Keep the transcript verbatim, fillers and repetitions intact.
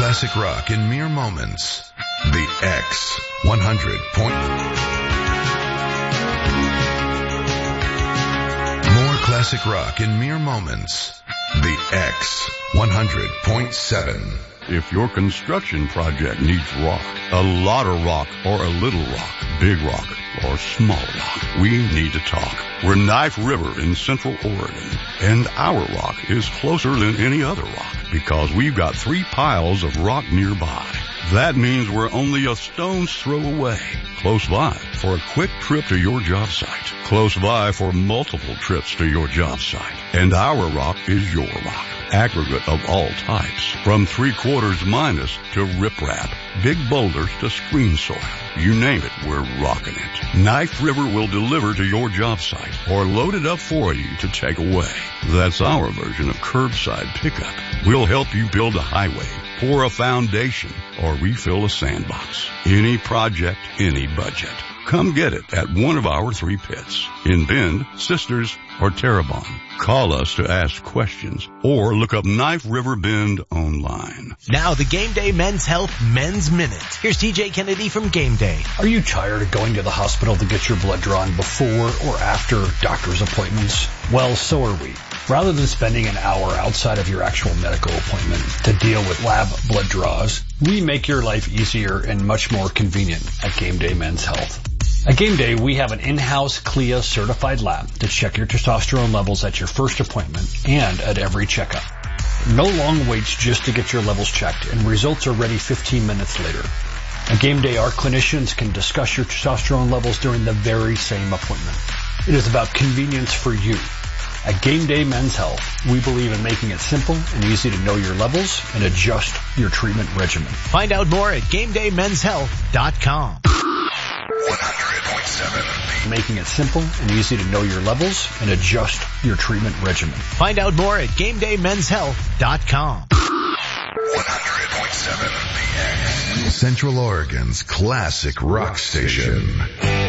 classic rock in mere moments. The X one hundred point... More classic rock in mere moments. The X one hundred point seven. If your construction project needs rock, a lot of rock or a little rock, big rock or small rock, we need to talk. We're Knife River in Central Oregon, and our rock is closer than any other rock because we've got three piles of rock nearby. That means we're only a stone's throw away, close by for a quick trip to your job site, close by for multiple trips to your job site. And our rock is your rock, aggregate of all types, from three-quarters minus to riprap, big boulders to screen soil. You name it, we're rocking it. Knife River will deliver to your job site or load it up for you to take away. That's our version of curbside pickup. We'll help you build a highway, pour a foundation, or refill a sandbox. Any project, any budget. Come get it at one of our three pits in Bend, Sisters, or Terrebonne. Call us to ask questions or look up Knife River Bend online. Now the Game Day Men's Health Men's Minute. Here's T J Kennedy from Game Day. Are you tired of going to the hospital to get your blood drawn before or after doctor's appointments? Well, so are we. Rather than spending an hour outside of your actual medical appointment to deal with lab blood draws, we make your life easier and much more convenient at Game Day Men's Health. At Game Day, we have an in-house C L I A certified lab to check your testosterone levels at your first appointment and at every checkup. No long waits just to get your levels checked, and results are ready fifteen minutes later. At Game Day, our clinicians can discuss your testosterone levels during the very same appointment. It is about convenience for you. At Game Day Men's Health, we believe in making it simple and easy to know your levels and adjust your treatment regimen. Find out more at game day men's health dot com. one hundred point seven. Making it simple and easy to know your levels and adjust your treatment regimen. Find out more at game day men's health dot com. one hundred point seven. The X. Central Oregon's classic rock station.